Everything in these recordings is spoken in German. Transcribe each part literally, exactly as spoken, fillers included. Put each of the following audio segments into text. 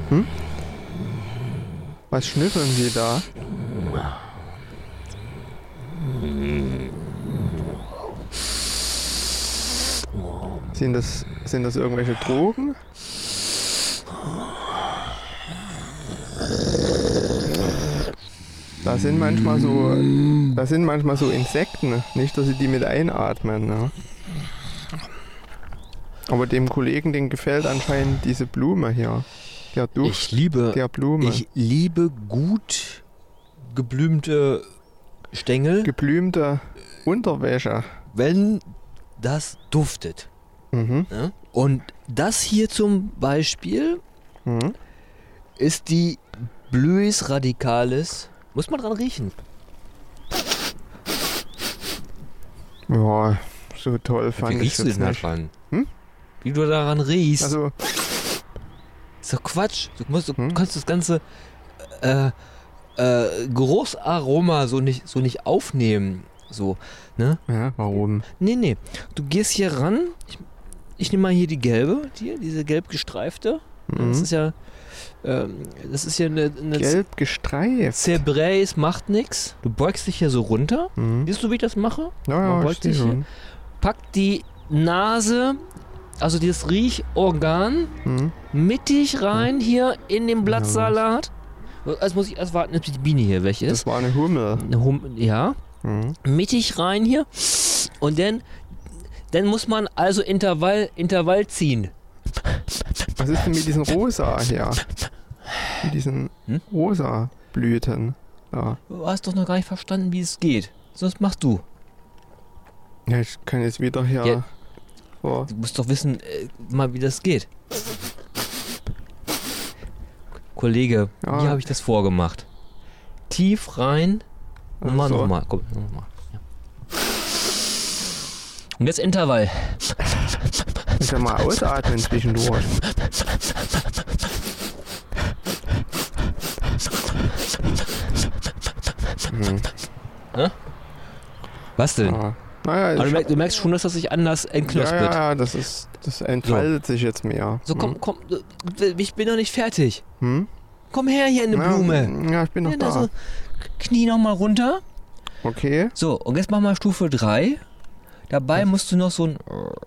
Hm? Was schnüffeln Sie da? Sind das, sind das irgendwelche Drogen? Da sind manchmal so, da sind manchmal so Insekten, nicht, dass sie die mit einatmen. Ne? Aber dem Kollegen, den gefällt anscheinend diese Blume hier. Der Duft ich liebe, der Blume. Ich liebe gut geblümte Stängel. Geblümte Unterwäsche. Wenn das duftet. Mhm. Ja? Und das hier zum Beispiel Mhm. ist die Blüis radicalis. Muss man dran riechen. Ja, so toll fand Wie ich riechst du jetzt denn nicht. daran? Hm? Wie du daran riechst. Also, ist doch Quatsch. Du, musst, du Hm? kannst das ganze äh, äh, Geruchsaroma so nicht, so nicht aufnehmen. So, ne? ja, warum? Nee, nee. Du gehst hier ran. Ich, ich nehme mal hier die gelbe, die, diese gelb gestreifte. Mhm. Das ist ja ähm, das ist ja eine, eine Gelb gestreift. Cerbrais macht nix. Du beugst dich hier so runter. Mhm. Siehst du, wie ich das mache? Ja, Man ja, beugt ich sehe sich hier. schon. Pack die Nase, also dieses Riechorgan, Mhm. mittig rein hier in den Blattsalat. Also muss ich erst warten, bis die Biene hier weg ist. Das war eine Hummel. Eine Hum ja. Mhm. Mittig rein hier. Und dann, dann muss man also Intervall, Intervall ziehen. Was ist denn mit diesen rosa hier? Mit diesen Hm? rosa Blüten. Ja. Du hast doch noch gar nicht verstanden, wie es geht. Sonst machst du. Ja, ich kann jetzt wieder hier. Ja. So. Du musst doch wissen, äh, mal wie das geht. Kollege, Ja. wie habe ich das vorgemacht? Tief rein. Nochmal, so. nochmal. Komm, nochmal. Ja. Und jetzt Intervall. Ich kann mal ausatmen zwischendurch. Hm. Was denn? Ja. Naja, Aber du, ich, merkst, du merkst schon, dass das sich anders ja, entknospelt. ja, das ist, das entfaltet sich jetzt mehr. So, komm, komm, äh, ich bin noch nicht fertig. Hm? Komm her hier in eine Ja, Blume. Ja, ich bin noch Ja, da. so, Knie noch mal runter. Okay. So, und jetzt mach mal Stufe drei. Dabei Was? musst du noch so ein...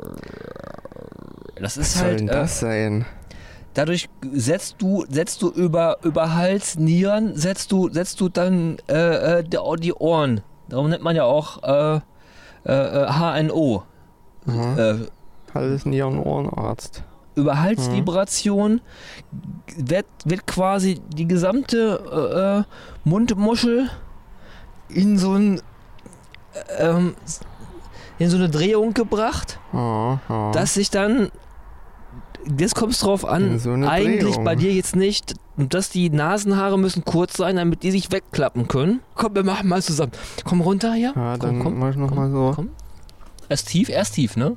Das ist Was soll halt... denn Äh, das sein? dadurch setzt du, setzt du über, über Hals, Nieren, setzt du, setzt du dann äh, äh, die, die Ohren. Darum nennt man ja auch äh, äh, H N O. Mhm. Äh, Hals-, Nieren-, Ohrenarzt. über Halsvibration wird, wird quasi die gesamte äh, Mundmuschel in so ein ähm, in so eine Drehung gebracht, Ja, ja. dass sich dann, jetzt kommt es drauf an, In so eine eigentlich Drehung. bei dir jetzt nicht, dass die Nasenhaare müssen kurz sein, damit die sich wegklappen können. Komm, wir machen mal zusammen. Komm runter hier. Ja, komm, dann komm, mach ich noch komm, mal so. Komm. Erst tief, erst tief, ne?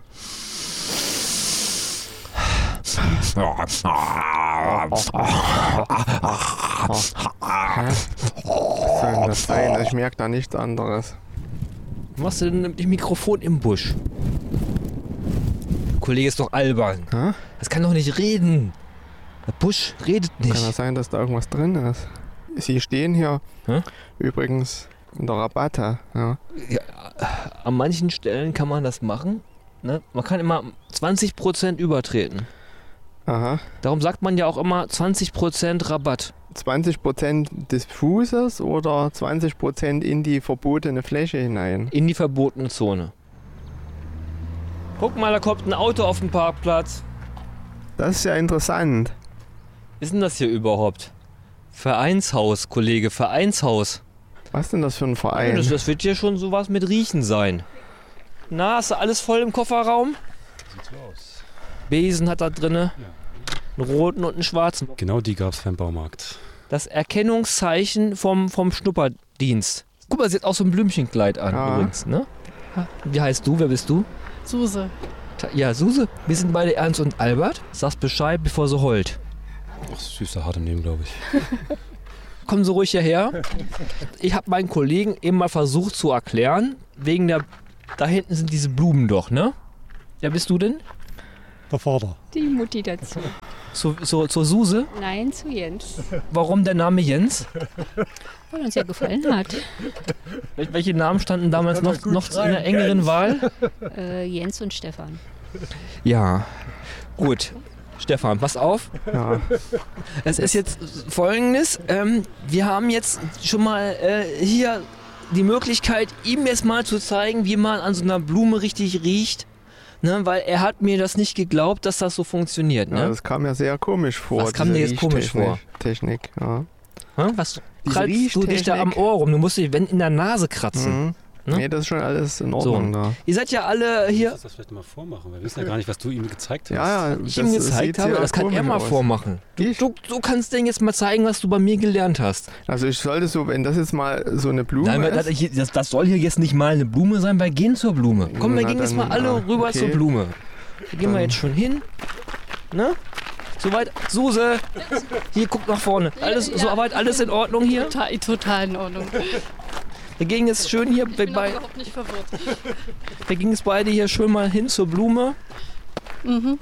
Hä? Was soll denn das sein? Ich merke da nichts anderes. Was machst du denn mit dem Mikrofon im Busch? Kollege ist doch albern. Hä? Das kann doch nicht reden. Der Busch redet Kann das nicht. sein, dass da irgendwas drin ist? Sie stehen hier Hä? übrigens in der Rabatte. Ja. Ja, an manchen Stellen kann man das machen. Ne? Man kann immer zwanzig Prozent übertreten. Aha. Darum sagt man ja auch immer zwanzig Prozent Rabatt. zwanzig Prozent des Fußes oder zwanzig Prozent in die verbotene Fläche hinein? In die verbotene Zone. Guck mal, da kommt ein Auto auf den Parkplatz. Das ist ja interessant. Was ist denn das hier überhaupt? Vereinshaus, Kollege, Vereinshaus. Was ist denn das für ein Ja, Verein? das, das wird hier schon sowas mit Riechen sein. Na, hast du alles voll im Kofferraum? Sieht so aus. Besen hat da drinne. Einen roten und einen schwarzen. Genau die gab es beim Baumarkt. Das Erkennungszeichen vom, vom Schnupperdienst. Guck mal, sie hat auch so ein Blümchenkleid an Ja. übrigens, ne? Wie heißt du? Wer bist du? Suse. Ta- Ja, Suse. Wir sind beide Ernst und Albert. Sagst Bescheid, bevor sie heult. Ach, süßer hart im Leben, glaube ich. Kommen Sie ruhig hierher. Ich habe meinen Kollegen eben mal versucht zu erklären, wegen der... Da hinten sind diese Blumen doch, ne? Wer bist du denn? Der Vater. Die Mutti dazu. Zu, zu, zur Suse? Nein, zu Jens. Warum der Name Jens? Weil uns ja gefallen hat. Wel- Welche Namen standen damals noch, noch in der engeren Wahl? Äh, Jens und Stefan. Ja, gut. Stefan, pass auf. Ja. Es ist jetzt Folgendes. Ähm, wir haben jetzt schon mal äh, hier die Möglichkeit, ihm jetzt mal zu zeigen, wie man an so einer Blume richtig riecht. Ne, weil er hat mir das nicht geglaubt, dass das so funktioniert. Ne? Ja, das kam mir sehr komisch vor. Was kam diese dir jetzt komisch Riechtechnik- vor? Technik, ja. Hm? Was Diese kratzt du dich da am Riechtechnik? Ohr rum? Du musst dich wenn in der Nase kratzen. Mhm. Ne? Nee, das ist schon alles in Ordnung da. Ihr seid ja alle Du hier. musst das vielleicht mal vormachen. Wir wissen ja gar nicht, was du ihm gezeigt hast. Ja, ja, Ich das ihm sieht gezeigt habe, sehr das kann er komisch mal aus. vormachen. Ich? Du, du kannst denen jetzt mal zeigen, was du bei mir gelernt hast. Also ich sollte so, wenn das jetzt mal so eine Blume Nein, ist, das, hier- das, das soll hier jetzt nicht mal eine Blume sein, wir gehen zur Blume. Komm, wir Na, gehen jetzt mal dann, alle ja, rüber okay. zur Blume. Hier gehen wir Dann- jetzt schon hin. Ne? Soweit, Suse, hier guck nach vorne. Alles, soweit alles in Ordnung hier? Total, total in Ordnung. Wir gehen jetzt schön hier Ich bin bei, auch überhaupt nicht verwirrt. wir gehen jetzt beide hier schön mal hin zur Blume. Mhm.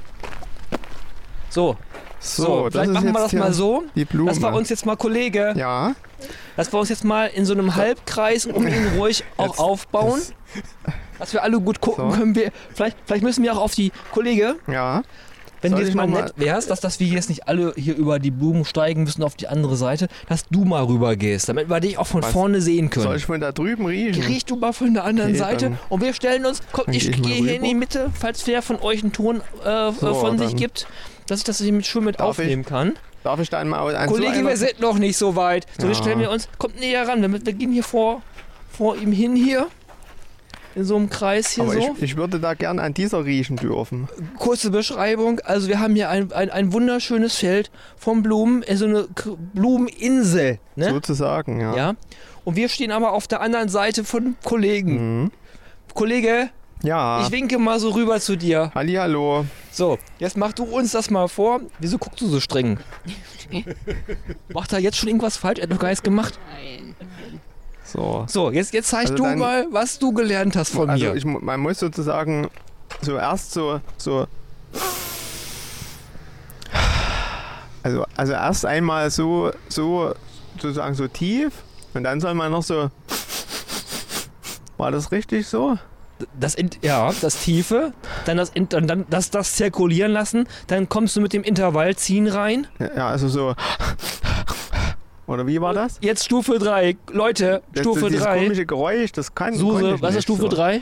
So, so, so, das vielleicht ist machen wir jetzt das hier mal so. die Blume. Dass wir uns jetzt mal, Kollege, ja, dass wir uns jetzt mal in so einem Halbkreis um ihn ruhig auch Jetzt- aufbauen. das- Dass wir alle gut gucken So. können. Wir, vielleicht, vielleicht müssen wir auch auf die, Kollege, ja. wenn Soll du jetzt ich mal noch mal- nett wärst, dass, dass wir jetzt nicht alle hier über die Blumen steigen müssen auf die andere Seite, dass du mal rüber gehst, damit wir dich auch von Was? vorne sehen Soll können. ich von da drüben riechen? Riech du mal von der anderen Okay, Seite dann- und wir stellen uns, komm, dann ich geh ich mal gehe hier in die rüber. Mitte, falls wer von euch einen Ton äh, So, von sich dann- gibt, dass ich das hier mit, schön mit Darf aufnehmen kann. Darf ich da einmal ein Kollege, so einer- wir sind noch nicht so weit. So, jetzt Ja. stellen wir uns, kommt näher ran, wir, wir gehen hier vor, vor ihm hin hier. In so einem Kreis hier Aber so. ich, ich würde da gern an dieser riechen dürfen. Kurze Beschreibung. Also wir haben hier ein, ein, ein wunderschönes Feld von Blumen, äh, so eine K- Blumeninsel. Ne? Sozusagen, ja. Ja. Und wir stehen aber auf der anderen Seite von Kollegen. Mhm. Kollege, Ja. ich winke mal so rüber zu dir. Hallihallo. So, jetzt mach du uns das mal vor. Wieso guckst du so streng? Macht er jetzt schon irgendwas falsch? Er hat doch gar nichts gemacht. Nein. So. So, jetzt, jetzt zeig Also du dann- mal, was du gelernt hast von Also mir. ich, mu- man muss sozusagen so erst so, so also, also erst einmal so, so sozusagen so tief und dann soll man noch so. War das richtig so? Das in, ja, das Tiefe, dann das, in, dann, dann das, das zirkulieren lassen, dann kommst du mit dem Intervallziehen rein. Ja, also so. Oder wie war das? Jetzt Stufe drei. Leute, Das, Stufe das, dieses drei. komische Geräusch, das kann. konnte Suse, ich was ist nicht Stufe so. drei?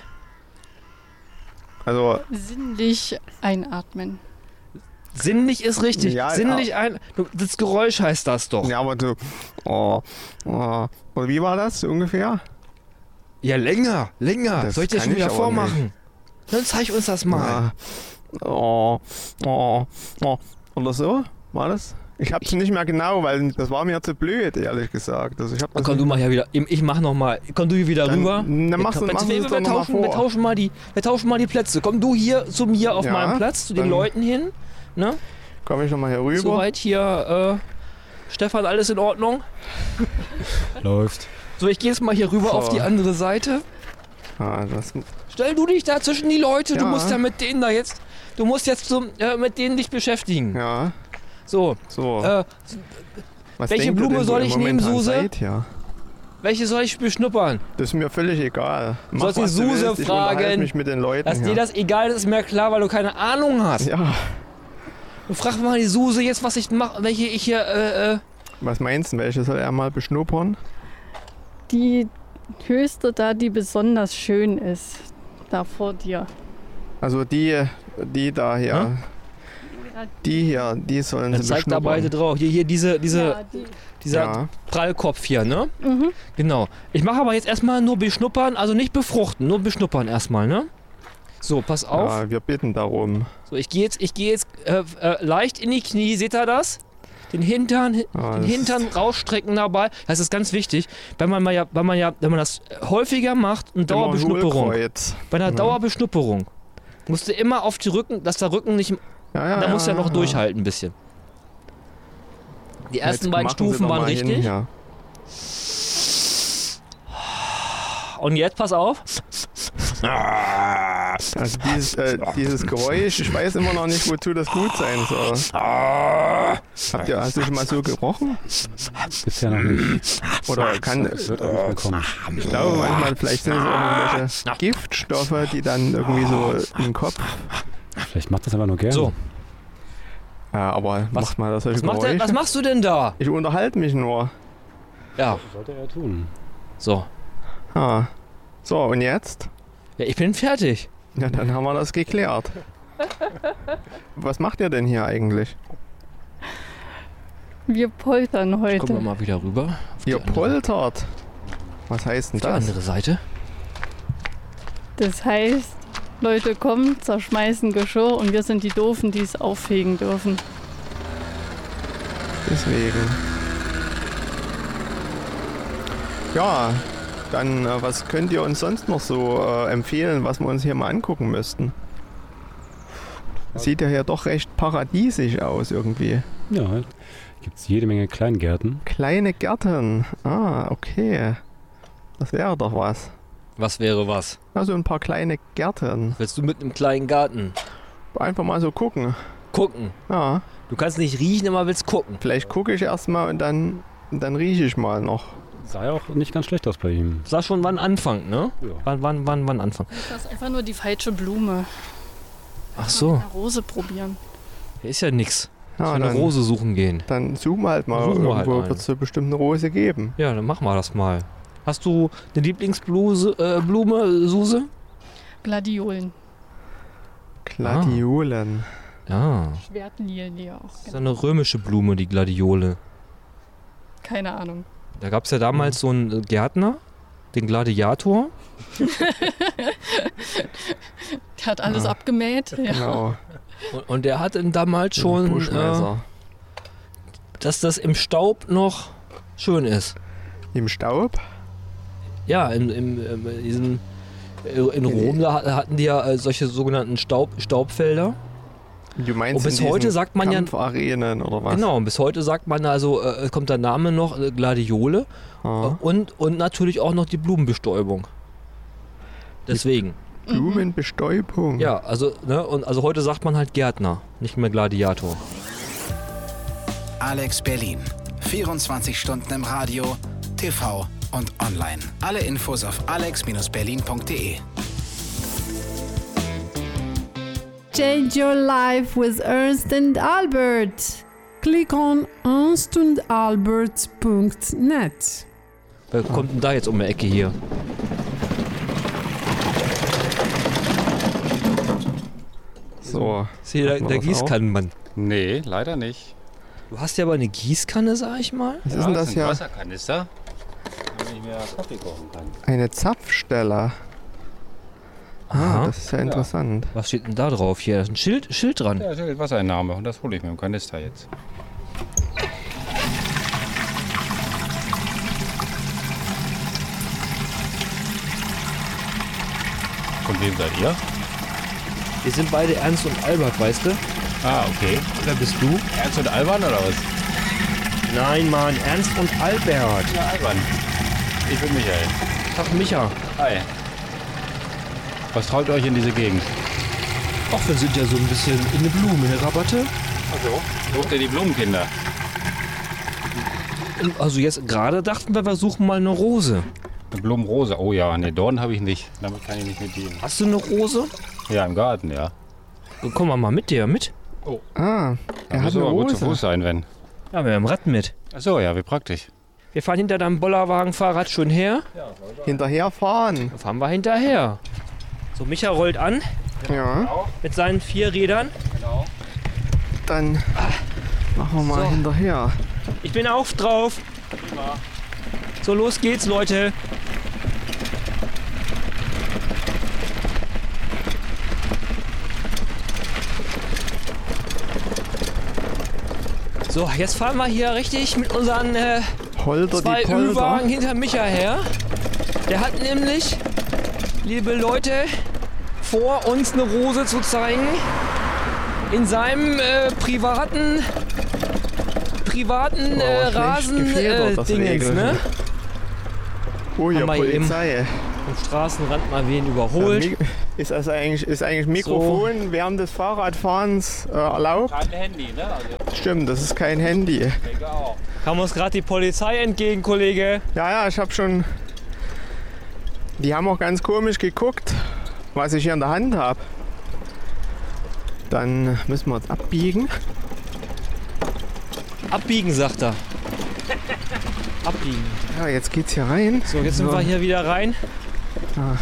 Also Sinnlich einatmen. Sinnlich ist richtig. Ja, Sinnlich ein. du- Das Geräusch heißt das doch. ja, aber so. Oh, oh. Oder wie war das ungefähr? Ja, länger, länger. Das Soll ich dir kann schon ich wieder aber vormachen? Dann zeig uns das mal. Ja. Oh, oh, oh. Oder so? War das? Ich hab's nicht mehr genau, weil das war mir zu blöd, ehrlich gesagt. Also ich hab das Komm, du mach ja wieder. Ich mach noch mal. Komm du hier wieder Dann- rüber. dann Wir- machst du- wir, machst du wir, es doch wir, noch mal tauschen, wir, vor. tauschen mal die, wir tauschen mal die Plätze. Komm du hier zu mir auf Ja, meinem Platz, zu den dann- Leuten hin. Ne? Komm ich nochmal hier rüber. Soweit hier, äh, Stefan, alles in Ordnung? Läuft. So, ich gehe jetzt mal hier rüber So. auf die andere Seite. Ah, das, Stell du dich da zwischen die Leute, du Ja. musst ja mit denen da jetzt, du musst jetzt so, äh, mit denen dich beschäftigen. ja, So, so. äh, Was welche denkt ihr Blume denn, wo soll ihr ich nehmen, momentan Suse? Seid, ja. welche soll ich beschnuppern? Das ist mir völlig egal. Mach, Sollst die was du Suse willst. Ich unterhalte fragen? mich mit den Leuten. Dass hier. dir das egal ist, ist mir klar, weil du keine Ahnung hast. Ja, Du frag mal die Suse jetzt, was ich mache, welche ich hier, äh, äh, was meinst du, welche soll er mal beschnuppern? Die höchste da, die besonders schön ist. Da vor dir. Also die, die da hier. Hm? Die hier, die sollen dann sie zeigt da beschnuppern. beide drauf. Hier, hier, diese, diese, Ja, die. dieser Ja. Prallkopf hier, ne? Mhm. Genau. Ich mache aber jetzt erstmal nur beschnuppern, also nicht befruchten, nur beschnuppern erstmal, ne? So, pass auf. Ja, wir bitten darum. So, ich gehe jetzt, ich gehe jetzt äh, äh, leicht in die Knie, seht ihr das? Den Hintern, hi- Ja, den das- Hintern rausstrecken dabei. Das ist ganz wichtig, wenn man mal ja, wenn man ja, wenn man das häufiger macht, eine Immer Dauerbeschnupperung. Hohlkreuz. Bei einer Ja. Dauerbeschnupperung musst du immer auf die Rücken, dass der Rücken nicht, Ja, ja, da musst du ja noch ja. durchhalten ein bisschen. Die ersten Jetzt beiden machen Sie Stufen doch waren mal hin, richtig. ja. Und jetzt pass auf. Also dieses, äh, dieses Geräusch, ich weiß immer noch nicht, wozu das gut sein soll. Habt ihr, hast du schon mal so gerochen? Bisher noch nicht. Oder kann, Das wird auch nicht mehr kommen. ich glaube manchmal, vielleicht sind es irgendwelche Giftstoffe, die dann irgendwie so im Kopf... Vielleicht macht das aber nur gerne. So, Ja, aber Was- macht mal das solche was, macht der, Geräusche? was machst du denn da? Ich unterhalte mich nur. Ja, Sollte er tun. so. Ah. So, und jetzt? Ja, ich bin fertig. Ja, dann haben wir das geklärt. Was macht ihr denn hier eigentlich? Wir poltern heute. Gucken wir mal wieder rüber. Auf Ihr die andere, poltert. Was heißt denn die das? andere Seite. Das heißt, Leute kommen, zerschmeißen Geschirr und wir sind die Doofen, die es auffegen dürfen. Deswegen. Ja, dann äh, was könnt ihr uns sonst noch so äh, empfehlen, was wir uns hier mal angucken müssten? Sieht ja hier doch recht paradiesisch aus irgendwie. Ja, gibt es jede Menge Kleingärten. Kleine Gärten. Ah, okay. Das wäre doch was. Was wäre was? Also ein paar kleine Gärten. Willst du mit einem kleinen Garten Einfach mal so gucken. gucken? Ja, Du kannst nicht riechen, aber willst gucken. vielleicht gucke ich erstmal und dann, dann rieche ich mal noch. Sah ja auch nicht ganz schlecht aus bei ihm. Sag schon, wann Anfang, ne? Ja. Wann, wann, wann, wann Anfang? Das ist einfach nur die falsche Blume. Ach so, Eine Rose probieren. hier ist ja nix. Ja, Ich will eine dann, Rose suchen gehen. dann suchen wir halt mal. Suchen wir halt Irgendwo eine. wird es so bestimmt eine Rose geben. Ja, dann machen wir das mal. Hast du eine Lieblingsblume, äh, Blume, Suse? Gladiolen. Gladiolen. Ja, Schwertlilie auch. das ist eine römische Blume, die Gladiole. Keine Ahnung. Da gab es ja damals so einen Gärtner, den Gladiator. Der hat alles Ah. abgemäht. Ja. Genau. Und, und der hat dann damals schon, äh, Buschmesser. dass das im Staub noch schön ist. Im Staub? Ja, in, in, in, diesen, in Rom da hatten die ja äh, solche sogenannten Staub, Staubfelder. Du meinst Und bis in heute diesen sagt man ja- Kampfarenen oder was? Genau, und bis heute sagt man also, äh, kommt der Name noch, äh, Gladiole. Ah. Äh, und, und natürlich auch noch die Blumenbestäubung. Deswegen. Blumenbestäubung. Ja, also, ne, und also heute sagt man halt Gärtner, nicht mehr Gladiator. Alex Berlin. vierundzwanzig Stunden im Radio, T V und online. Alle Infos auf alex berlin punkt de. Change your life with Ernst and Albert. Click on ernst and albert punkt net. Wer kommt denn da jetzt um die Ecke hier? So. Ist hier der, Machen wir der das auch? Gießkannenmann. Nee, leider nicht. Du hast ja aber eine Gießkanne, sag ich mal. Was ist denn das hier? Wasserkanister, damit ich mehr Kaffee kochen kann. Eine Zapfstelle. Ah, Aha. das ist ja interessant. Was steht denn da drauf hier? Da ist ein Schild, Schild dran. Ja, das ist Wassereinnahme und das hole ich mit dem Kanister jetzt. Von wem seid ihr? Wir sind beide Ernst und Albert, weißt du? Ah, okay. Wer bist du? Ernst und Alban oder was? Nein, Mann, Ernst und Albert. Ja, Alban. Ich bin Michael. Ach, Micha. Hi. Was traut euch in diese Gegend? Ach, wir sind ja so ein bisschen in eine Blume, eine Rabatte. Also, sucht ihr die Blumenkinder? Also jetzt gerade dachten wir, wir suchen mal eine Rose. Eine Blumenrose? Oh ja, ne, Dorn habe ich nicht. Damit kann ich nicht mit dienen. Hast du eine Rose? Ja, im Garten, ja. Komm mal, mal mit dir, mit. Ah, er Da hat muss eine aber gut zu Rose. Fuß sein, wenn. Ja, wir haben Rad mit. Achso, ja, wie praktisch. Wir fahren hinter deinem Bollerwagenfahrrad schon her. Hinterherfahren. Dann fahren wir hinterher. So, Micha rollt an Ja, mit seinen vier Rädern. dann machen wir mal So. hinterher. Ich bin auch drauf. So, los geht's, Leute. So, jetzt fahren wir hier richtig mit unseren äh, Holter zwei die Polter. Ü-Wagen hinter Micha her. Der hat nämlich, liebe Leute, vor, uns eine Rose zu zeigen. In seinem äh, privaten, privaten äh, Oh, schlecht Rasen gefedert, äh, das Dingens, Regel. ne? Oh ja, Haben wir eben Polizei. Am Straßenrand mal wen Ja, überholt. Im Ist das eigentlich, ist eigentlich Mikrofon so während des Fahrradfahrens äh, erlaubt? Kein Handy, ne? Also, Stimmt, das ist kein Handy. denke auch. Kam uns gerade die Polizei entgegen, Kollege. Ja, ja, ich habe schon... Die haben auch ganz komisch geguckt, was ich hier in der Hand habe. Dann müssen wir jetzt abbiegen. Abbiegen, sagt er. Abbiegen. Ja, jetzt geht's hier rein. So, jetzt sind wir hier wieder rein. Ah.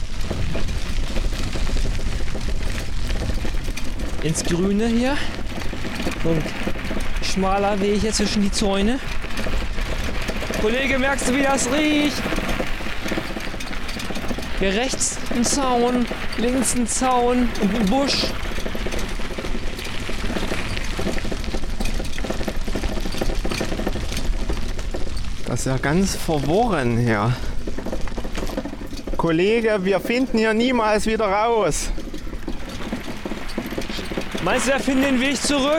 Ins Grüne hier. So ein schmaler Weg hier zwischen die Zäune. Kollege, merkst du, wie das riecht? Hier rechts ein Zaun, links ein Zaun und ein Busch. Das ist ja ganz verworren hier. Kollege, wir finden hier niemals wieder raus. Meinst du, wir finden den Weg zurück?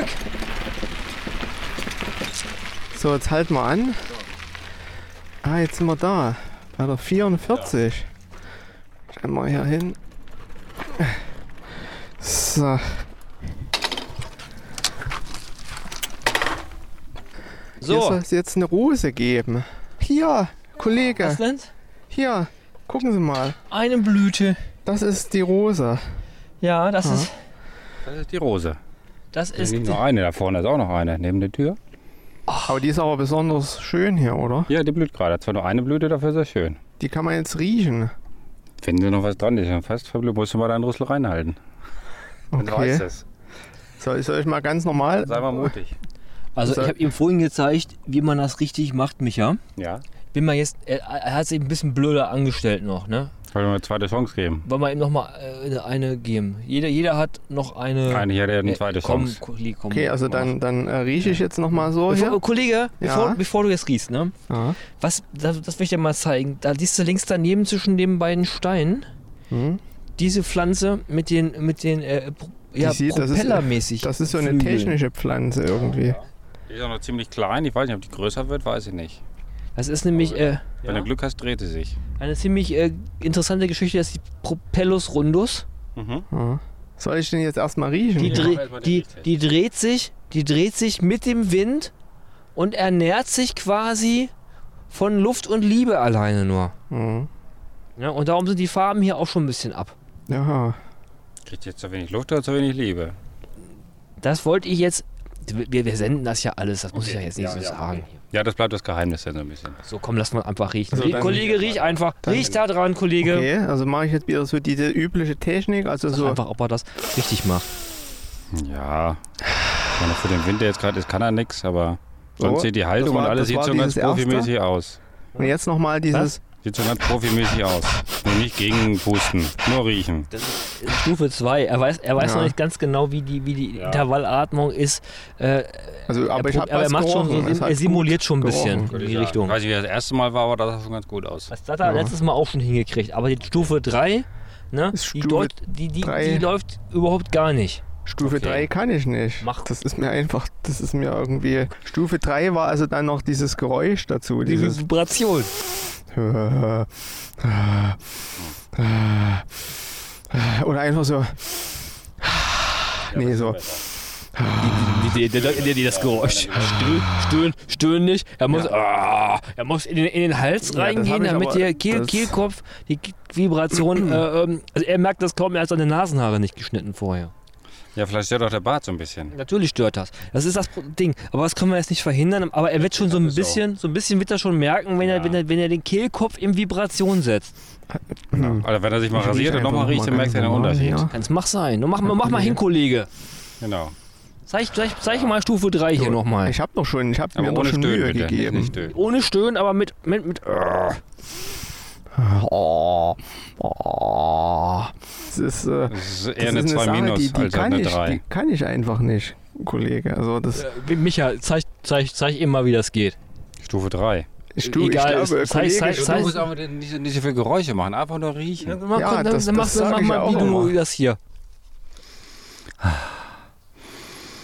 So, jetzt halten wir an. Ah, jetzt sind wir da. Bei der vierundvierzig. Schauen wir hier hin. So. Hier soll So, es jetzt eine Rose geben. Hier, Kollege. was denn? Hier, gucken Sie mal. Eine Blüte. Das ist die Rose. Ja, das Ah. ist, Das ist die Rose. das Es ist, ist nicht nur eine, da vorne ist auch noch eine, neben der Tür. Aber die ist aber besonders schön hier, oder? Ja, die blüht gerade. Zwar nur eine Blüte, dafür ist er schön. Die kann man jetzt riechen. Wenn du noch was dran ist, dann fast verblüht, musst du mal deinen Rüssel reinhalten. Dann Okay. weißt es. Soll, soll ich mal ganz normal? Sei mal mutig. also So. ich habe ihm vorhin gezeigt, wie man das richtig macht, Micha. Ja. Bin mal jetzt, er, er hat sich ein bisschen blöder angestellt noch, ne? Wollen wir eine zweite Chance geben? Wollen wir ihm noch mal äh, eine geben. Jeder, jeder hat noch eine. Eine hier, der hat eine Äh, zweite komm, Chance. Kollege, komm, Okay, also dann, dann äh, rieche ich jetzt noch mal so Bevor, hier. Kollege, bevor, Ja. bevor du jetzt riechst, ne? Ja. Was, das, das will ich dir mal zeigen. Da siehst du links daneben zwischen den beiden Steinen Hm. diese Pflanze mit den, mit den äh, pro- ja, sieht- das ist- propellermäßig. Das ist so eine Flügeln. technische Pflanze irgendwie. Die ist auch noch ziemlich klein. Ich weiß nicht, ob die größer wird, weiß ich nicht. Das ist nämlich äh, Wenn du Glück hast, dreht sie sich. eine ziemlich äh, interessante Geschichte. Das ist die Propellus rundus. Mhm. Ja. Soll ich den jetzt erstmal riechen? Die, Ja, dreh, erstmal den die, Richtfest. die dreht sich, die dreht sich mit dem Wind und ernährt sich quasi von Luft und Liebe alleine nur. Mhm. Ja, und darum sind die Farben hier auch schon ein bisschen ab. Ja. Kriegt jetzt zu wenig Luft oder zu wenig Liebe? Das wollte ich jetzt. Wir, wir senden das ja alles, das muss ich ja jetzt nicht Ja, so ja, sagen. Ja, das bleibt das Geheimnis dann so ein bisschen. So, komm, lass mal einfach riechen. Also Rie- dann- Kollege, riech einfach. Riech da dran, Kollege. Okay, also mache ich jetzt wieder so diese übliche Technik, also Sag so. einfach, ob er das richtig macht. Ja. Wenn er für den Winter jetzt gerade ist, kann er nichts, aber sonst So, sieht die Haltung das war- und alles das sieht war schon ganz dieses erste. profimäßig aus. Und jetzt nochmal dieses. Sieht schon ganz profimäßig aus. Nur nicht gegen Pusten, nur riechen. Das ist Stufe zwei. Er weiß, er weiß Ja. noch nicht ganz genau, wie die, wie die Ja. Intervallatmung ist. Äh, Also, aber er, ich prob- habe aber er was macht schon so, gerochen. Es er hat simuliert gut schon ein bisschen gerochen. in die Richtung. Ich weiß nicht, wie das erste Mal war, aber das sah schon ganz gut aus. Das hat er Ja. letztes Mal auch schon hingekriegt. Aber die Stufe drei, ne, Ist die, Stufe deut, die, die, drei. die läuft überhaupt gar nicht. Stufe Okay. drei kann ich nicht. Mach. Das ist mir einfach, das ist mir irgendwie. Stufe drei war also dann noch dieses Geräusch dazu. Die Dieses. Vibration. Oder einfach so. Nee, so. Die, die, die, die, die, das Geräusch. Stöhn, stöhn, stöhn nicht. Er muss, ah, er muss in, den, in den Hals Ja, das reingehen, hab ich damit aber- der Kehl, das- Kehlkopf, die Vibration, äh, ähm, also er merkt das kaum, er hat seine Nasenhaare nicht geschnitten vorher. Ja, vielleicht stört auch der Bart so ein bisschen. Natürlich stört das. Das ist das Pro- Ding. Aber das können wir jetzt nicht verhindern. Aber er wird schon so ein Das ist bisschen, so ein bisschen wird er schon merken, wenn er, Ja. wenn er, wenn er den Kehlkopf in Vibration setzt. Oder wenn er sich mal Ich riech rasiert und einfach nochmal noch riecht, mal dann merkt er den ganz normal, Unterschied. ja. Kann's mach sein. Mach, mach, mach mal hin, Kollege. Genau. Zeig, zeig, zeich mal Stufe drei hier nochmal. Ich habe doch schon, ich habe mir Aber doch ohne schon Stöhnen Mühe bitte. gegeben. Nicht stöhnen. Ohne Stöhnen, aber mit, mit, mit äh. Oh, oh. Das ist, äh, Das ist das eher eine ist zwei Sache, minus die, die als kann eine ich, drei. Die kann ich einfach nicht, Kollege. Also das Äh, Micha, zeig, zeig, zeig ihm mal, wie das geht. Stufe drei. ich, tu, egal, ich glaube, es- zeig- Kollege, zeig- Du zeig- musst aber nicht, so- nicht so viele Geräusche machen, einfach nur riechen. Dann, mach, Ja, dann, das- dann das mach, sag mach ich mal, auch wie du immer. das hier.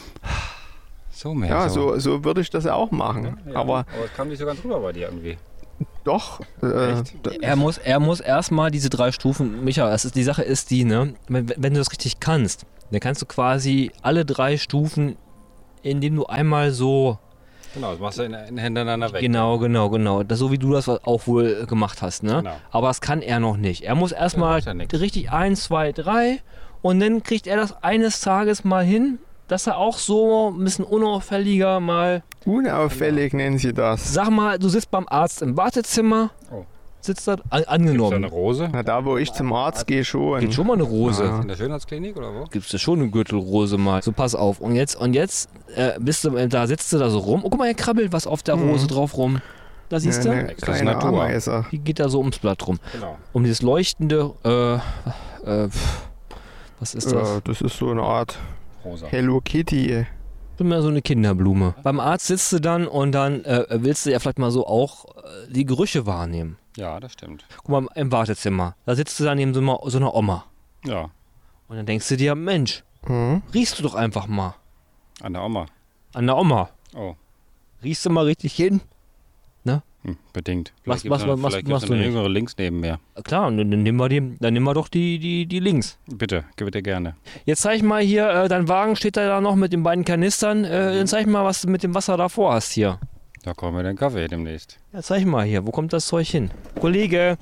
So mehr. ja, so, so würde ich das auch machen. Ja, Aber aber es kam nicht so ganz rüber bei dir irgendwie. Doch. Äh, d- Er muss, er muss erstmal diese drei Stufen, Micha, das ist, die Sache ist die, ne, wenn, wenn du das richtig kannst, dann kannst du quasi alle drei Stufen, indem du einmal so, Genau, das machst du in, in hintereinander weg. genau, genau, genau, das, so wie du das auch wohl gemacht hast, ne, Genau. aber das kann er noch nicht. Er muss erstmal macht ja nix. richtig eins, zwei, drei und dann kriegt er das eines Tages mal hin, dass er auch so ein bisschen unauffälliger mal, unauffällig nennen sie das. sag mal, du sitzt beim Arzt im Wartezimmer, Oh. sitzt da, an, Gibt's da eine angenommen, Rose? Na, da wo ich zum Arzt gehe schon. geht schon mal eine Rose. Ja. In der Schönheitsklinik oder wo? Gibt's da schon eine Gürtelrose mal. So, pass auf. Und jetzt, und jetzt äh, bist du, äh, da sitzt du da so rum. Oh, guck mal, hier krabbelt was auf der Mhm. Rose drauf rum. Da siehst Ja, du? eine kleine Natur. Ameise. Die geht da so ums Blatt rum. Genau. Um dieses leuchtende, äh, äh, pf, was ist das? Ja, das ist so eine Art Rosa. Hello Kitty. Schon mal so eine Kinderblume. Beim Arzt sitzt du dann und dann äh, willst du ja vielleicht mal so auch äh, die Gerüche wahrnehmen. Ja, das stimmt. Guck mal, im Wartezimmer. Da sitzt du dann neben so einer, so einer Oma. Ja, Und dann denkst du dir, Mensch, Mhm. riechst du doch einfach mal an der Oma. an der Oma. Oh, Riechst du mal richtig hin? hm, bedingt. Was- Vielleicht gibt's was- noch- was vielleicht machst gibt's du eine nicht? jüngere links neben mir. Klar, und dann, dann nehmen wir die, dann nehmen wir doch die, die, die links. Bitte, gib dir gerne. Jetzt zeig mal hier, äh, dein Wagen steht da noch mit den beiden Kanistern. Äh, dann zeig mal, was du mit dem Wasser davor hast hier. Da kommen wir den Kaffee demnächst. Ja, zeig mal hier, wo kommt das Zeug hin? Kollege!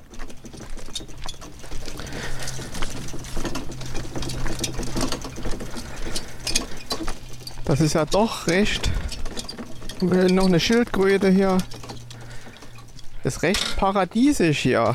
Das ist ja doch recht. Äh, Noch eine Schildkröte hier. Ist recht paradiesisch hier.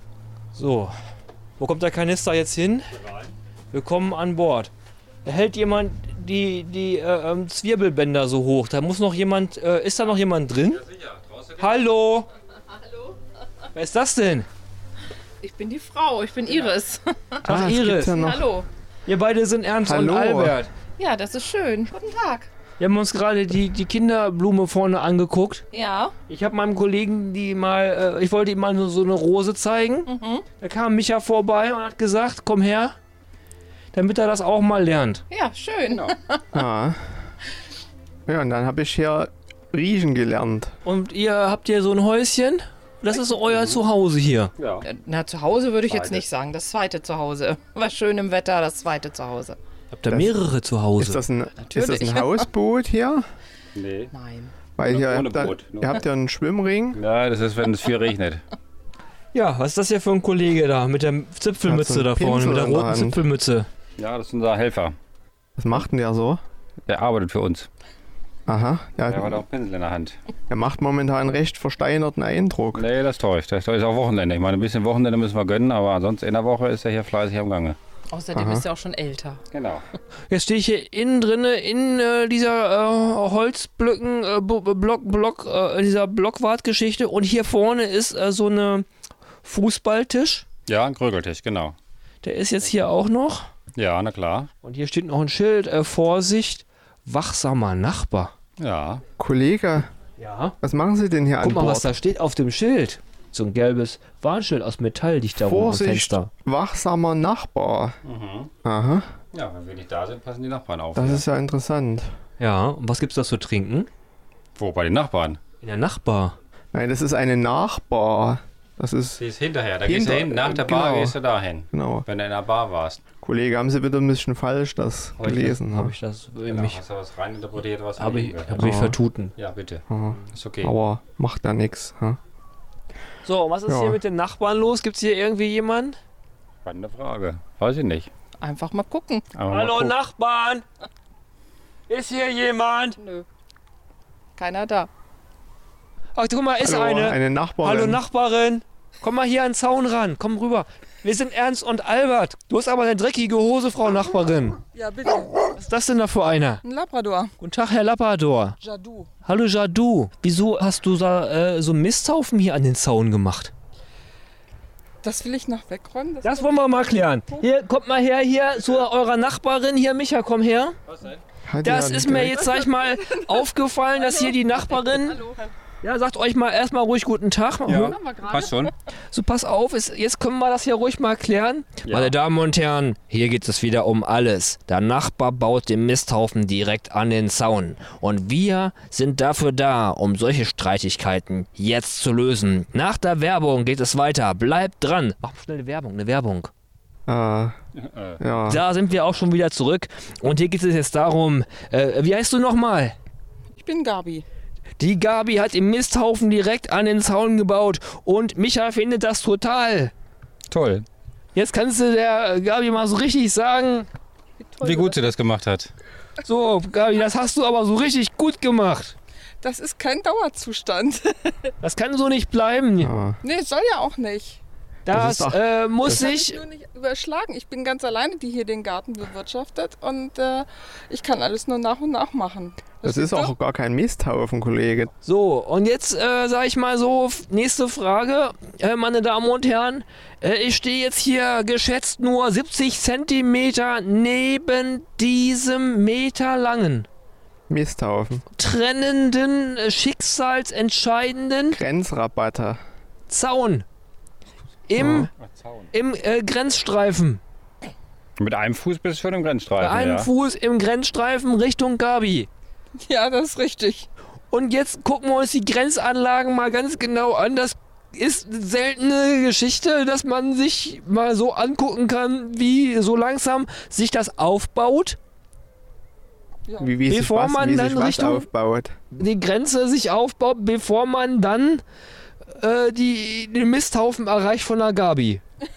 So, wo kommt der Kanister jetzt hin? Willkommen an Bord. Da hält jemand die, die äh, ähm, Zwirbelbänder so hoch. Da muss noch jemand, äh, ist da noch jemand drin? Ja, sicher. Hallo? Hallo? Wer ist das denn? Ich bin die Frau, ich bin Iris. Ach, Ah, es Iris. gibt's ja noch. Hallo. Ihr beide sind Ernst Hallo. und Albert. Ja, das ist schön. Guten Tag. Wir haben uns gerade die, die Kinderblume vorne angeguckt. Ja. Ich habe meinem Kollegen die mal, äh, ich wollte ihm mal so, so eine Rose zeigen. Mhm. Da kam Micha vorbei und hat gesagt, komm her, damit er das auch mal lernt. Ja, schön. Ja. Ja, und dann habe ich hier riechen gelernt. Und ihr habt hier so ein Häuschen? Das ist euer Zuhause hier. Ja. Na, zu Hause würde ich jetzt Zweite. nicht sagen. Das zweite Zuhause. Bei schönem Wetter, das zweite Zuhause. Habt ihr Das- mehrere zu Hause? Ist das ein, ist das ein Natürlich. Hausboot hier? Nee. Nein. Weil Nur hier ohne habt ihr, Boot, nur. ihr habt ja einen Schwimmring. Ja, das ist, wenn es viel regnet. Ja, was ist das hier für ein Kollege da mit der Zipfelmütze Hat so einen da vorne, mit der Pinsel in der roten Hand. Zipfelmütze? Ja, das ist unser Helfer. Was macht denn der so? Der arbeitet für uns. Aha, ja, Der hat auch einen Pinsel in der Hand. er macht momentan einen recht versteinerten Eindruck. Nee, das täuscht. Das ist auch Wochenende. Ich meine, ein bisschen Wochenende müssen wir gönnen, aber ansonsten in der Woche ist er hier fleißig am Gange. Außerdem Aha. ist er auch schon älter. Genau. Jetzt stehe ich hier innen drinne in äh, dieser äh, Holzblöcken, äh, Bu- Block, Block, äh, in dieser Blockwartgeschichte und hier vorne ist äh, so eine Fußballtisch. Ja, ein Krögeltisch, genau. Der ist jetzt hier auch noch. Ja, na klar. Und hier steht noch ein Schild, äh, Vorsicht, wachsamer Nachbar. Ja. Kollege, Ja. was machen Sie denn hier Guck an mal, Bord? was da steht auf dem Schild. So ein gelbes Warnschild aus Metall liegt da rum am Vorsicht, Fenster. wachsamer Nachbar. Mhm. Aha, Ja, wenn wir nicht da sind, passen die Nachbarn auf. das ist ja interessant. Ja, und was gibt's da zu trinken? Wo? Bei den Nachbarn? In der Nachbar. Nein, das ist eine Nachbar. Das ist, Sie ist hinterher. Da Hinter- gehst du hin. Nach der Bar genau. gehst du dahin. genau. Wenn du in der Bar warst. Kollege, haben Sie wieder ein bisschen falsch das gelesen? Habe ne? ich das Genau. mich Hast du was reininterpretiert, was habe nicht ich, gehört hab hast. ich vertuten. Ja, bitte. Aha. Ist okay. Aber macht ja nichts. Ha? So, und was ist Ja. hier mit den Nachbarn los? Gibt's hier irgendwie jemanden? Spannende Frage. Weiß ich nicht. Einfach mal gucken. Aber mal Hallo gucken. Nachbarn! Ist hier jemand? Nö. Keiner da. Ach, guck mal, ist Hallo, eine. eine Nachbarin. Hallo Nachbarin! Komm mal hier an den Zaun ran, komm rüber. Wir sind Ernst und Albert. Du hast aber eine dreckige Hose, Frau Nachbarin. Ja, bitte. Was ist das denn da für einer? Ein Labrador. Guten Tag, Herr Labrador. Jadu. Hallo Jadu. Wieso hast du da äh, so Misthaufen hier an den Zaun gemacht? Das will ich noch wegräumen. Das Das wollen wir mal klären. Hier, kommt mal her, hier zu eurer Nachbarin. Hier, Micha, komm her. Hat Das ja ist mir direkt- jetzt, sag ich mal, aufgefallen, dass hier die Nachbarin Hallo. Ja, sagt euch mal erstmal ruhig guten Tag. Ja, passt schon. So, pass auf, ist, jetzt können wir das hier ruhig mal klären. Ja. Meine Damen und Herren, hier geht es wieder um alles. Der Nachbar baut den Misthaufen direkt an den Zaun. Und wir sind dafür da, um solche Streitigkeiten jetzt zu lösen. Nach der Werbung geht es weiter. Bleibt dran. Mach schnell eine Werbung, eine Werbung. Äh, ja. Da sind wir auch schon wieder zurück. Und hier geht es jetzt darum, äh, wie heißt du nochmal? Ich bin Gabi. Die Gabi hat den Misthaufen direkt an den Zaun gebaut und Micha findet das total. Toll. Jetzt kannst du der Gabi mal so richtig sagen, Wie gut sie das gemacht hat. so Gabi, das hast du aber so richtig gut gemacht. Das ist kein Dauerzustand. Das kann so nicht bleiben. Ja. Nee, soll ja auch nicht. Das, Das ist doch- äh, muss Kann sich... ich nur nicht überschlagen. Ich bin ganz alleine, die hier den Garten bewirtschaftet und äh, ich kann alles nur nach und nach machen. Das ist auch gar kein Misthaufen, Kollege. So, und jetzt äh, sage ich mal so, f- nächste Frage, äh, meine Damen und Herren. Äh, ich stehe jetzt hier geschätzt nur siebzig Zentimeter neben diesem meterlangen, Misthaufen. trennenden, äh, schicksalsentscheidenden Grenzrabatte. Zaun im, im äh, Grenzstreifen. Mit einem Fuß bist du schon im Bei Grenzstreifen. einem ja. Fuß im Grenzstreifen Richtung Gabi. Ja, das ist richtig. Und jetzt gucken wir uns die Grenzanlagen mal ganz genau an. Das ist eine seltene Geschichte, dass man sich mal so angucken kann, wie so langsam sich das aufbaut. Wie, wie sich Bevor was, man wie dann sich was Richtung- aufbaut. Die Grenze sich aufbaut, bevor man dann äh, die, den Misthaufen erreicht von der Gabi.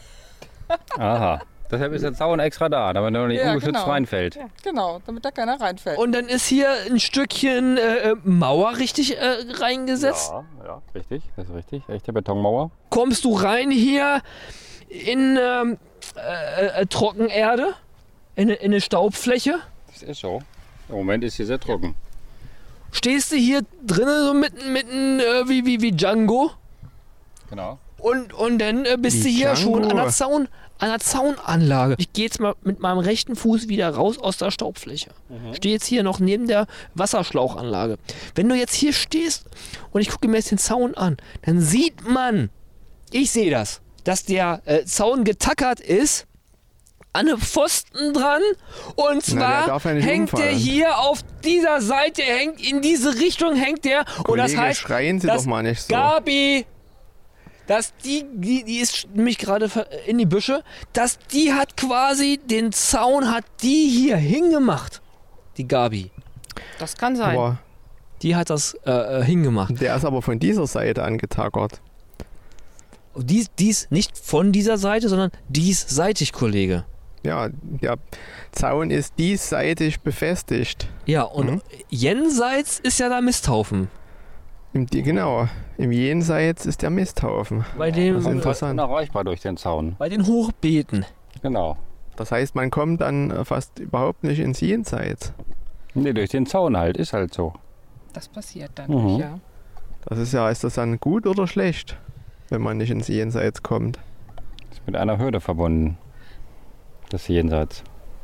Aha. Deshalb ist der Zaun extra da, damit er nicht Ja, ungeschützt genau. reinfällt. Genau, damit da keiner reinfällt. Und dann ist hier ein Stückchen äh, äh, Mauer richtig äh, reingesetzt. Ja, ja, richtig. Das ist richtig. Echte Betonmauer. Kommst du rein hier in ähm, äh, äh, Trockenerde, in, in eine Staubfläche. Das ist so. Im Moment ist hier sehr trocken. Stehst du hier drinnen so mitten, mitten äh, wie, wie, wie Django Genau. und, und dann äh, bist Wie du hier Django? schon an der, Zaun, an der Zaunanlage. Ich gehe jetzt mal mit meinem rechten Fuß wieder raus aus der Staubfläche. Stehe jetzt hier noch neben der Wasserschlauchanlage. Wenn du jetzt hier stehst und ich gucke mir jetzt den Zaun an, dann sieht man, ich sehe das, dass der äh, Zaun getackert ist, an einem Pfosten dran und Na, der zwar darf ja nicht hängt der umfallen. hier auf dieser Seite, hängt in diese Richtung hängt der und Kollege, das heißt, schreien Sie dass doch mal nicht so. Gabi, dass die, die, die ist nämlich gerade ver- in die Büsche, dass die hat quasi den Zaun hat die hier hingemacht, die Gabi, Das kann sein. Aber die hat das äh, äh, hingemacht. der ist aber von dieser Seite angetackert. Und dies, dies nicht von dieser Seite, sondern diesseitig, Kollege. Ja, der Zaun ist diesseitig befestigt. Ja, und Mhm. jenseits ist ja der Misthaufen. Im, die- genau, im Jenseits ist der Misthaufen. Bei dem, Das ist Und interessant. unerreichbar durch den Zaun. bei den Hochbeeten. Genau. Das heißt, man kommt dann äh, fast überhaupt nicht ins Jenseits. Nee, durch den Zaun halt. Ist halt so. Das passiert dann Mhm. nicht, ja. Das ist ja, ist das dann gut oder schlecht, wenn man nicht ins Jenseits kommt? Ist mit einer Hürde verbunden. Das Jenseits.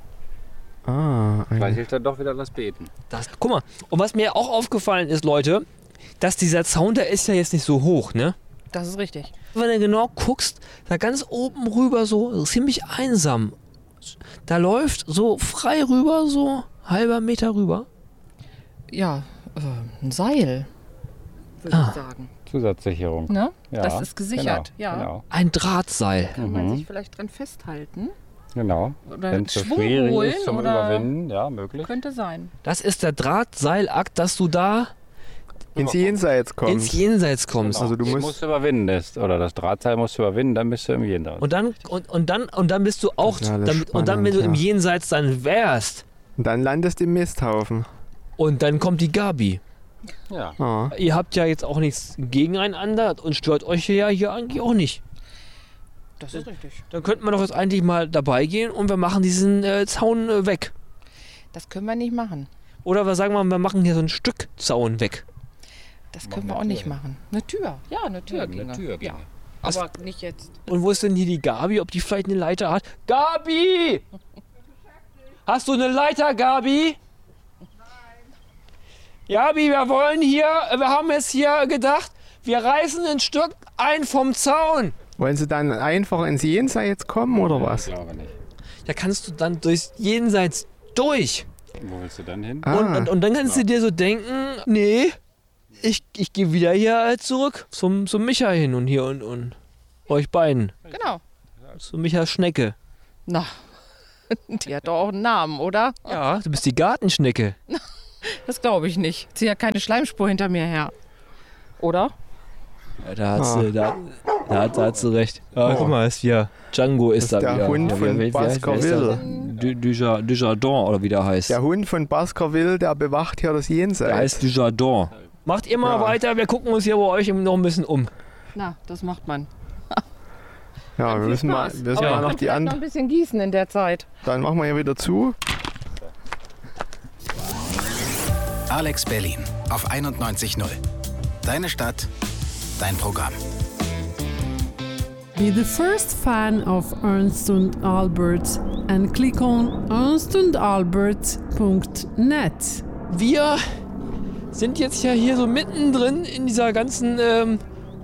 Ah, Vielleicht ein, hilft dann doch wieder das Beten. Das, guck mal, und was mir auch aufgefallen ist, Leute, dass dieser Zaun, der ist ja jetzt nicht so hoch, ne? Das ist richtig. Wenn du genau guckst, da ganz oben rüber so ziemlich einsam. Da läuft so frei rüber, so halber Meter rüber. Ja, äh, ein Seil, würde Ah. ich sagen. Zusatzsicherung. Ne? Ja, Das ist gesichert, genau, ja. Genau. Ein Drahtseil. Kann man Mhm. sich vielleicht dran festhalten Genau. oder Wenn es zu Schwung schwierig holen ist zum oder Überwinden, ja, möglich. könnte sein. Das ist der Drahtseilakt, dass du da ins Jenseits kommst. ins Jenseits kommst. Genau. Also du Den musst- musst du überwinden, das, oder das Drahtseil musst du überwinden, dann bist du im Jenseits. Und dann, und, und dann, und dann bist du auch, Das ist alles dann, und dann, wenn du im spannend, ja. Jenseits dann wärst, Und dann landest du im Misthaufen. und dann kommt die Gabi. Ja. Ah. Ihr habt ja jetzt auch nichts gegeneinander und stört euch ja hier eigentlich auch nicht. Das ist richtig. Dann könnten wir doch jetzt eigentlich mal dabei gehen und wir machen diesen äh, Zaun äh, weg. Das können wir nicht machen. Oder wir sagen mal, wir machen hier so ein Stück Zaun weg. Das können wir auch nicht machen. Eine Tür. Ja, eine Tür Ja, eine ginge. Tür ja. ginge. Aber nicht jetzt. Und wo ist denn hier die Gabi? Ob die vielleicht eine Leiter hat? Gabi! Hast du eine Leiter, Gabi? Ja, wie wir wollen hier, wir haben jetzt hier gedacht, wir reißen ein Stück ein vom Zaun. Wollen Sie dann einfach ins Jenseits kommen oder was? Ich glaube nicht. Da kannst du dann durchs Jenseits durch. Wo willst du dann hin? Ah. Und, und, und dann kannst du dir so denken, nee, ich, ich gehe wieder hier zurück zum, zum Micha hin und hier und, und euch beiden. Genau. Zu Micha Schnecke. Na, die hat doch auch einen Namen, oder? Ja, du bist die Gartenschnecke. Das glaube ich nicht. Zieh ja keine Schleimspur hinter mir her. Oder? Ja, da hat Ah. sie, da, da, hat, da hat sie recht. Ja, Oh. guck mal, ist hier, Django ist, Das ist da der wieder. Hund Ja, von wer- wer- wer ist Baskerville. der? Du- Duja- Dujardin oder wie der heißt. Der Hund von Baskerville, der bewacht hier das Der Jenseits. heißt Dujardin. Macht ihr mal Ja. weiter, wir gucken uns hier bei euch noch ein bisschen um. Na, das macht man. Ja, wir Viel müssen mal, Spaß. müssen Aber mal man noch kann die vielleicht noch anderen. ein bisschen gießen in der Zeit. Dann machen wir hier wieder zu. Alex Berlin auf einundneunzig Komma null. Deine Stadt, dein Programm. Be the first fan of Ernst und Albert and click on ernst und albert punkt net. Wir sind jetzt ja hier so mittendrin in dieser ganzen ähm,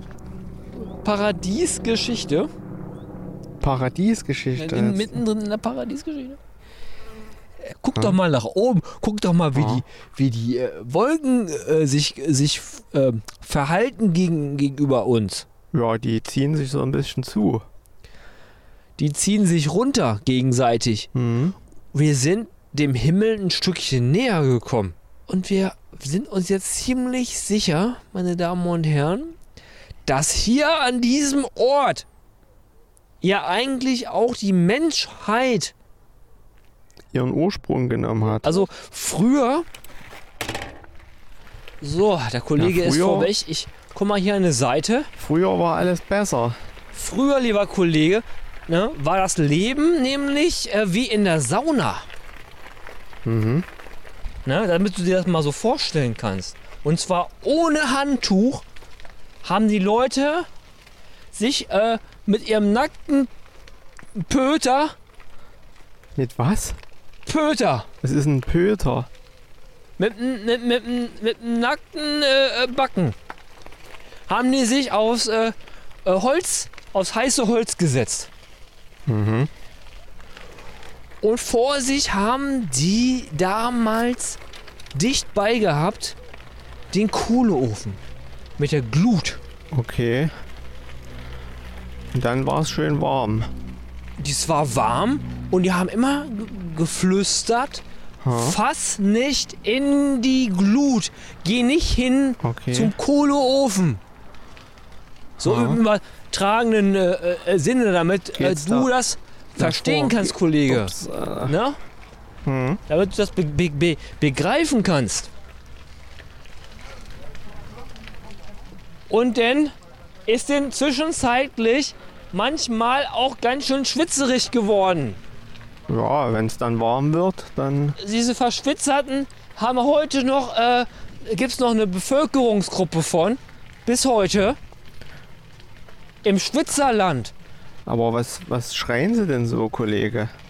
Paradiesgeschichte. Paradiesgeschichte. In, jetzt. mittendrin in der Paradiesgeschichte. Äh, Guck doch mal nach oben. Guck doch mal, wie Ja. die, wie die äh, Wolken äh, sich, sich äh, verhalten gegen, gegenüber uns. Ja, die ziehen sich so ein bisschen zu. Die ziehen sich runter gegenseitig. Mhm. Wir sind dem Himmel ein Stückchen näher gekommen. Und wir sind uns jetzt ziemlich sicher, meine Damen und Herren, dass hier an diesem Ort ja eigentlich auch die Menschheit, Ihren Ursprung genommen hat. also früher, so, der Kollege Ja, ist früher- vorweg, ich guck mal hier eine Seite. Früher war alles besser. Früher, lieber Kollege, ne, war das Leben nämlich äh, wie in der Sauna. Mhm. Ne, damit du dir das mal so vorstellen kannst. Und zwar ohne Handtuch haben die Leute sich äh, mit ihrem nackten Pöter, Mit was? Pöter, Das ist ein Pöter. mit, m- mit, mit, m- mit einem nackten äh, äh, Backen, haben die sich aus äh, äh, Holz, aus heiße Holz gesetzt. Mhm. Und vor sich haben die damals dicht bei gehabt den Kohleofen mit der Glut. Okay. Und dann war es schön warm. Das war warm und die haben immer g- geflüstert, Ha? fass nicht in die Glut, geh nicht hin Okay. zum Kohleofen. So Ha? im übertragenen äh, äh, Sinne, damit äh, Geht's du da das verstehen davor? kannst, Kollege. Ups, äh, Ne? hm. Damit du das be be be begreifen kannst. Und dann ist denn zwischenzeitlich manchmal auch ganz schön schwitzerig geworden. Ja, wenn es dann warm wird, dann. Diese Verschwitzerten haben heute noch, äh, gibt es noch eine Bevölkerungsgruppe von, bis heute, im Schwitzerland. Aber was, was schreien Sie denn so, Kollege?